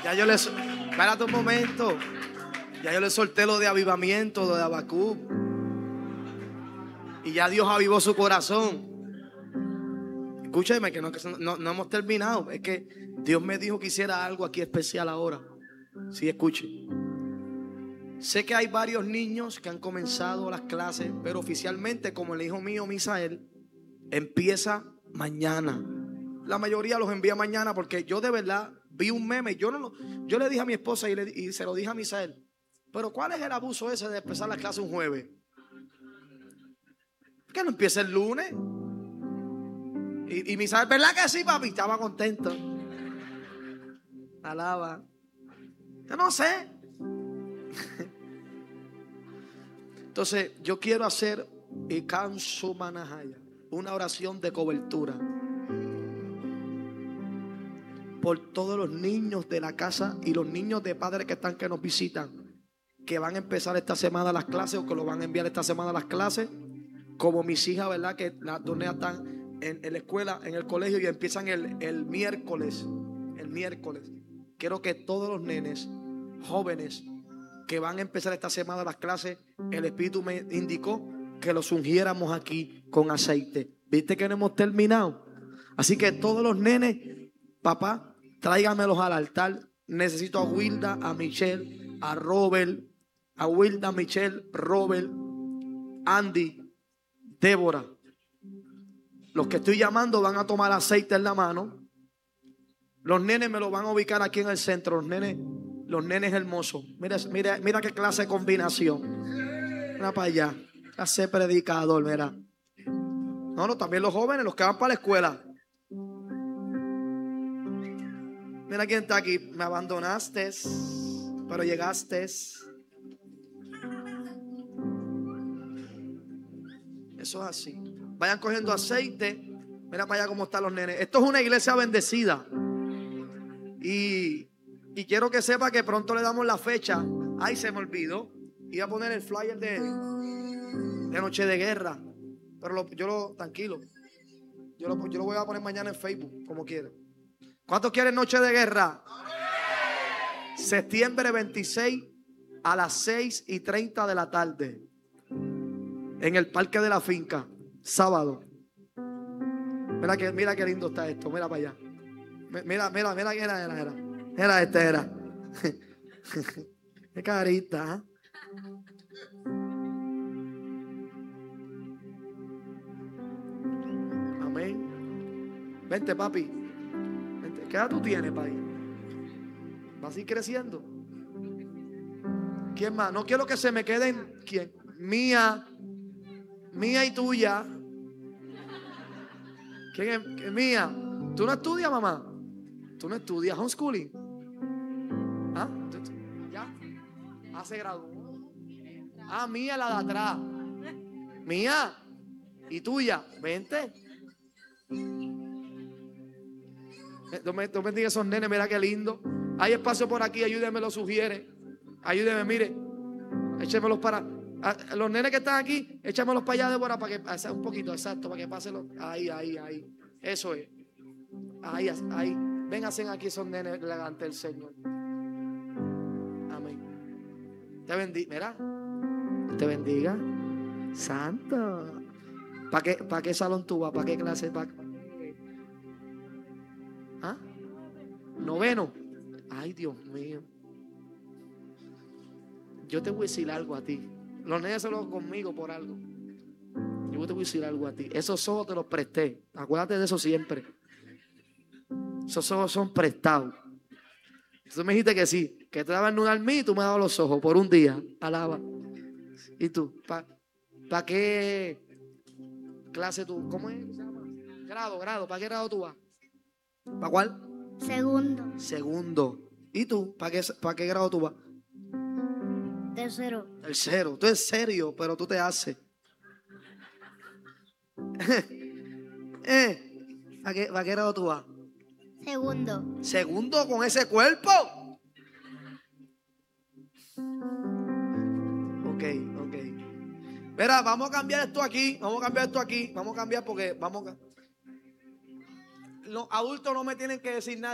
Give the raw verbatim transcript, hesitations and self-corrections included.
Ya yo le... Espérate un momento. Ya yo le solté lo de avivamiento, lo de Habacuc. Y ya Dios avivó su corazón. Escúcheme que no, que no, no hemos terminado. Es que Dios me dijo que hiciera algo aquí especial ahora. Sí, escuche. Sé que hay varios niños que han comenzado las clases, pero oficialmente, como el hijo mío Misael, empieza mañana. La mayoría los envía mañana porque yo de verdad vi un meme. Yo, no lo, yo le dije a mi esposa y, le, y se lo dije a Misael. Pero ¿cuál es el abuso ese de empezar la clase un jueves? ¿Por qué no empieza el lunes? Y, y Misael, ¿verdad que sí, papi? Estaba contento. Alaba. Yo no sé. Entonces yo quiero hacer una oración de cobertura por todos los niños de la casa y los niños de padres que están, que nos visitan, que van a empezar esta semana las clases o que lo van a enviar esta semana las clases, como mis hijas, ¿verdad? Que las dos nenas están en, en la escuela, en el colegio, y empiezan el, el miércoles. El miércoles. Quiero que todos los nenes jóvenes que van a empezar esta semana las clases, el Espíritu me indicó que los ungiéramos aquí con aceite. ¿Viste que no hemos terminado? Así que todos los nenes, papá, tráigamelos al altar. Necesito a Wilda, a Michelle, a Robert, a Wilda, Michelle, Robert, Andy, Débora. Los que estoy llamando van a tomar aceite en la mano. Los nenes me lo van a ubicar aquí en el centro. Los nenes, los nenes hermosos. Mira, mira, mira qué clase de combinación. Mira para allá. Clase de predicador, mira. No, no, también los jóvenes, los que van para la escuela. Mira quién está aquí. Me abandonaste, pero llegaste. Eso es así. Vayan cogiendo aceite. Mira para allá cómo están los nenes. Esto es una iglesia bendecida. Y, y quiero que sepa que pronto le damos la fecha. Ay, se me olvidó. Iba a poner el flyer de, de Noche de Guerra. Pero lo, yo lo, tranquilo. Yo lo, yo lo voy a poner mañana en Facebook, como quiera. ¿Cuántos quieren Noche de Guerra? Septiembre veintiséis a las seis y treinta de la tarde. En el Parque de la Finca. Sábado. Mira que, mira qué lindo está esto. Mira para allá. Mira, mira, mira que era, era, era. Era este, era. Qué carita, ¿eh? Amén. Vente, papi. Vente. ¿Qué edad tú tienes, papi? ¿Vas a ir creciendo? ¿Quién más? No quiero que se me queden. ¿Quién? Mía. Mía y tuya. ¿Quién es? ¿Quién es mía? ¿Tú no estudias, mamá? ¿Tú no estudias homeschooling? ¿Ah? ¿Ya? ¿Ah, se graduó? Ah, mía, la de atrás. Mía. ¿Y tuya? Vente. Dios bendiga esos nenes, mira qué lindo. Hay espacio por aquí, ayúdenme, lo sugiere. Ayúdenme, mire. Échemelos para... A los nenes que están aquí, échamelos para allá, Débora, para que... Un poquito, exacto, para que pasen los... Ahí, ahí, ahí. Eso es. Ahí, ahí. Vénganse aquí esos nenes delante del Señor. Amén. Te bendiga. Mira. Te bendiga. Santo. ¿Para qué, para qué salón tú vas? ¿Para qué clase? ¿Para... ¿Ah? Noveno. Ay, Dios mío. Yo te voy a decir algo a ti. Los nenes se los conmigo por algo. Yo te voy a decir algo a ti. Esos ojos te los presté. Acuérdate de eso siempre. Esos ojos son prestados. Tú me dijiste que sí, que te daban un almí y tú me dabas los ojos por un día. Alaba. ¿Y tú? ¿Para pa qué clase tú? ¿Cómo es? ¿Se llama? Grado, grado. ¿Para qué grado tú vas? ¿Para cuál? Segundo. Segundo. ¿Y tú? ¿Para qué, pa qué grado tú vas? Tercero. Tercero. Tú eres serio, pero tú te haces. eh, ¿Para qué, pa qué grado tú vas? Segundo. Segundo con ese cuerpo. Ok, ok. Mira, vamos a cambiar esto aquí. Vamos a cambiar esto aquí. Vamos a cambiar porque vamos a... Los adultos no me tienen que decir nada.